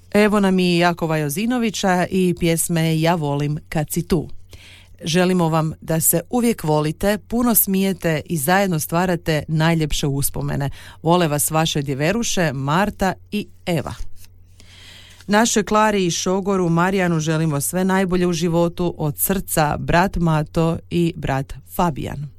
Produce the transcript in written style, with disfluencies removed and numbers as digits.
Evo nam i Jakova Jozinovića i pjesme Ja volim kad si tu. Želimo vam da se uvijek volite, puno smijete i zajedno stvarate najljepše uspomene. Vole vas vaše djeveruše Marta i Eva. Naše Klari i šogoru Marijanu želimo sve najbolje u životu, od srca brat Mato i brat Fabijan.